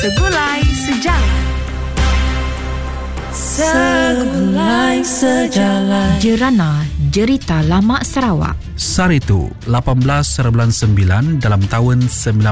Segulai Sejarah. Segulai Sejarah. Jerana Jerita Lama Sarawak. Saritu 18/9 dalam tahun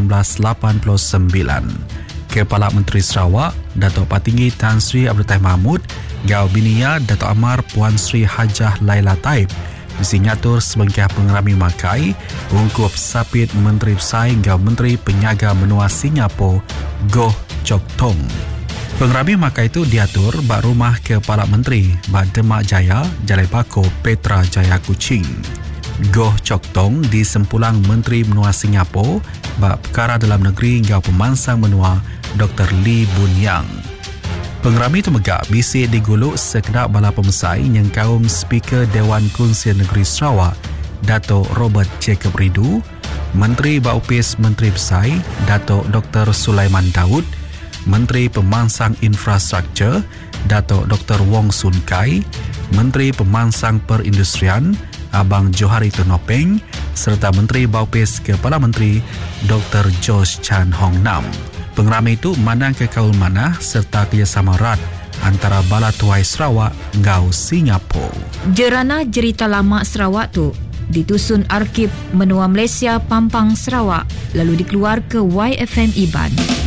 1989. Kepala Menteri Sarawak Datuk Patinggi Tan Sri Abdul Tahir Mahmud Gau Binia Datuk Amar Puan Sri Hajah Laila Taib disinyatur sebengkah pengerami makai ungkup sapit Menteri Bersaing Gau Menteri Penyaga Menua Singapura Goh Chok Tong. Pengerami makai itu diatur bak rumah Kepala Menteri bak Demak Jaya Jalai Bako Petra Jaya Kuching. Goh Chok Tong di sempulang Menteri Menua Singapura bak perkara dalam negeri Gau Pemansang Menua Dr. Lee Boon Yang. Pengerami itu megak bisik diguluk sekedap bala pemesai yang kaum Speaker Dewan Kongsian Negeri Sarawak Datuk Robert Jacob Ridu, Menteri Baupis Menteri Besai Datuk Dr. Sulaiman Daud, Menteri Pemansang Infrastruktur Datuk Dr. Wong Sun Kai, Menteri Pemansang Perindustrian Abang Johari Tunopeng serta Menteri Baupis Kepala Menteri Dr. Josh Chan Hong Nam. Pengerami itu memandang kekaul manah serta kerjasama erat antara Bala Tuai Sarawak Gau Singapura. Jerana Jerita Lama Sarawak tu ditusun Arkib Menua Malaysia Pampang Sarawak lalu dikeluar ke YFM Iban.